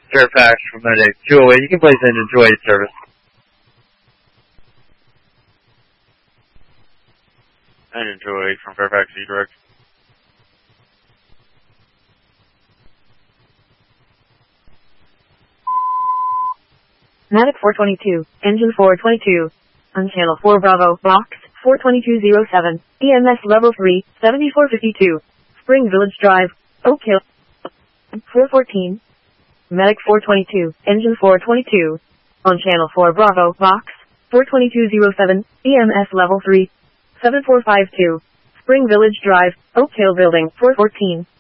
Fairfax from Medic 208. You can place engine 208 service. Engine 208 from Fairfax, E-direct. Medic 422, engine 422. On channel 4 Bravo, box 42207, EMS level 3, 7452. Spring Village Drive, Oak Hill. 414. Medic 422, engine 422. On channel 4 Bravo, box 42207, EMS level 3, 7452. Spring Village Drive, Oak Hill Building, 414.